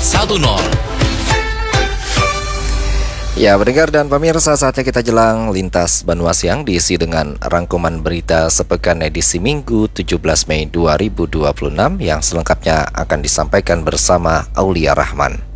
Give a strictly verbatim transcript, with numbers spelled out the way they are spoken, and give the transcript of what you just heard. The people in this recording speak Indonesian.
satu nol. Ya, pendengar dan pemirsa, saatnya kita jelang lintas Banua Siang diisi dengan rangkuman berita sepekan edisi Minggu tujuh belas Mei dua ribu dua puluh enam yang selengkapnya akan disampaikan bersama Aulia Rahman.